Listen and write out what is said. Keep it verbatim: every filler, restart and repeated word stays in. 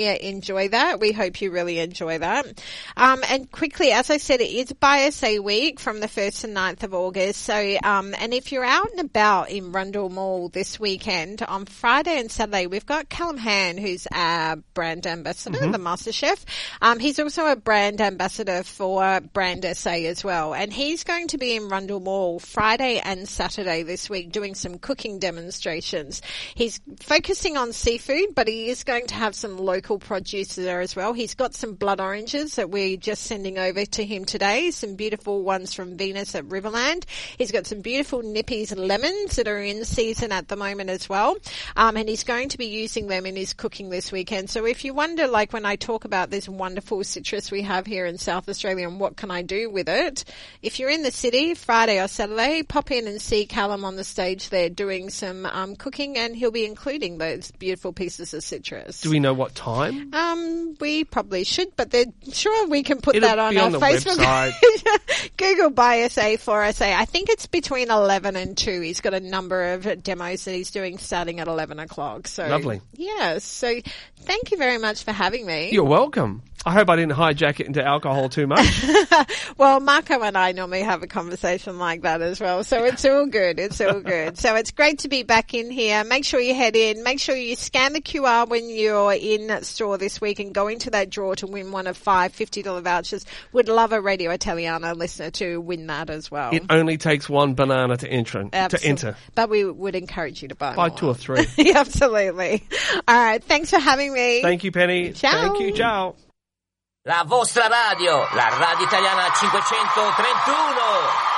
Yeah, enjoy that. We hope you really enjoy that. Um, and quickly, as I said, it is Buy S A week from the first to ninth of August. So, um, and if you're out and about in Rundle Mall this weekend, on Friday and Saturday, we've got Callum Han, who's our brand ambassador, mm-hmm. the Master Chef. Um, he's also a brand ambassador for Brand S A as well. And he's going to be in Rundle Mall Friday and Saturday this week doing some cooking demonstrations. He's focusing on seafood, but he is going to have some local produce there as well. He's got some blood oranges that we're just sending over to him today, some beautiful ones from Venus at Riverland. He's got some beautiful Nippy's lemons that are in season at the moment as well, um, and he's going to be using them in his cooking this weekend. So if you wonder, like when I talk about this wonderful citrus we have here in South Australia and what can I do with it, if you're in the city Friday or Saturday, pop in and see Callum on the stage there doing some um, cooking, and he'll be including those beautiful pieces of citrus. Do we know what time? Um, we probably should, but they're sure we can put It'll that on be our on the Facebook website. Google Buy S A for S A. I think it's between eleven and two. He's got a number of demos that he's doing starting at eleven o'clock. So lovely. Yeah. So thank you very much for having me. You're welcome. I hope I didn't hijack it into alcohol too much. Well, Marco and I normally have a conversation like that as well, so it's all good. It's all good. So it's great to be back in here. Make sure you head in. Make sure you scan the Q R when you're in store this week and go into that draw to win one of five fifty dollars vouchers. Would love a Radio Italiana listener to win that as well. It only takes one banana to enter. Absolutely. To enter. But we would encourage you to buy Buy more. two or three. Absolutely. All right. Thanks for having me. Thank you, Penny. Ciao. Thank you. Ciao. La vostra radio, la Radio Italiana cinquecentotrentuno.